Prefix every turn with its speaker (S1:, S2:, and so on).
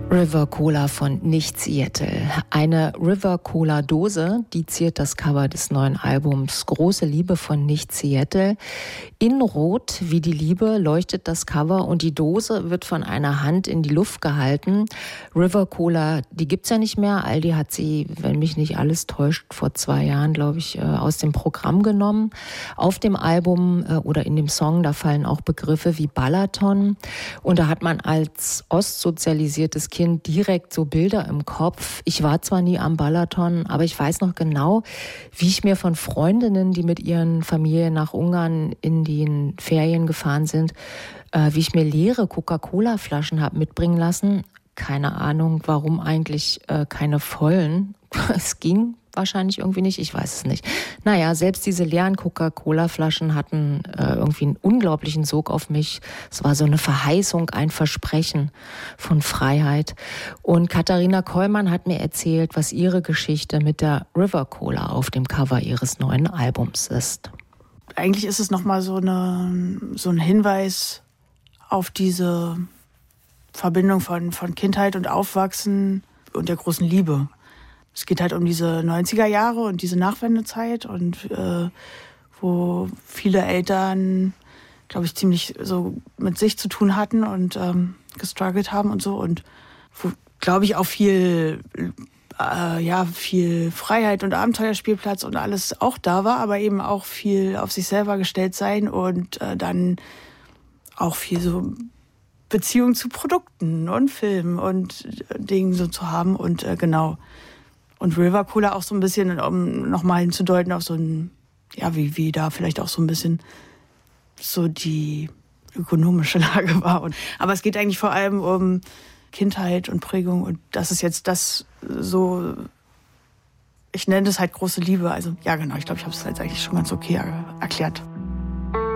S1: River Cola von Nicht Seattle. Eine River Cola Dose, die ziert das Cover des neuen Albums Große Liebe von Nicht Seattle. In Rot wie die Liebe leuchtet das Cover und die Dose wird von einer Hand in die Luft gehalten. River Cola, die gibt's ja nicht mehr. Aldi hat sie, wenn mich nicht alles täuscht, vor 2 Jahren, glaube ich, aus dem Programm genommen. Auf dem Album oder in dem Song, da fallen auch Begriffe wie Balaton. Und da hat man als ostsozialisiertes Kind direkt so Bilder im Kopf. Ich war zwar nie am Balaton, aber ich weiß noch genau, wie ich mir von Freundinnen, die mit ihren Familien nach Ungarn in den Ferien gefahren sind, wie ich mir leere Coca-Cola-Flaschen habe mitbringen lassen. Keine Ahnung, warum eigentlich keine vollen. Es ging wahrscheinlich irgendwie nicht, ich weiß es nicht. Naja, selbst diese leeren Coca-Cola-Flaschen hatten irgendwie einen unglaublichen Sog auf mich. Es war so eine Verheißung, ein Versprechen von Freiheit. Und Katharina Kollmann hat mir erzählt, was ihre Geschichte mit der River Cola auf dem Cover ihres neuen Albums ist.
S2: Eigentlich ist es nochmal so ein Hinweis auf diese Verbindung von Kindheit und Aufwachsen und der großen Liebe. Es geht halt um diese 90er Jahre und diese Nachwendezeit und wo viele Eltern, glaube ich, ziemlich so mit sich zu tun hatten und gestruggelt haben und so. Und wo, glaube ich, auch viel Freiheit und Abenteuerspielplatz und alles auch da war, aber eben auch viel auf sich selber gestellt sein und dann auch viel so Beziehung zu Produkten und Filmen und Dingen so zu haben und genau. Und River Cola auch so ein bisschen, um nochmal hinzudeuten auf so ein, ja, wie da vielleicht auch so ein bisschen so die ökonomische Lage war. Aber es geht eigentlich vor allem um Kindheit und Prägung und das ist jetzt das so, ich nenne das halt große Liebe. Also ja genau, ich glaube, ich habe es jetzt eigentlich schon ganz okay erklärt.